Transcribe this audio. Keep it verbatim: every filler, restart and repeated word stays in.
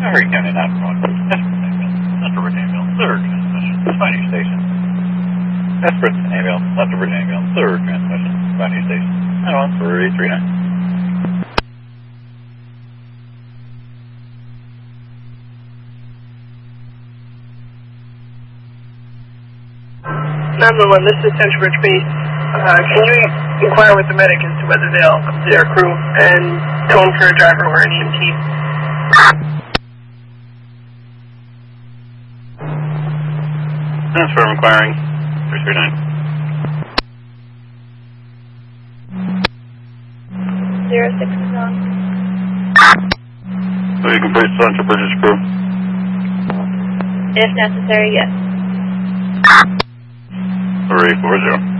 Erie County nine one one. Central Virginia, third transmission, Spiny Station. Desperate Naville, Central Virginia, third transmission, Spiny Station. nine one three three nine. nine one one, this is Central Bridge Base. Uh, can you inquire with the medic as to whether they'll come to their crew and tone for a driver or an E M T? Transfer inquiring, three three nine. Zero six is on. So you can place Central Bridge's crew? If necessary, yes. three four zero.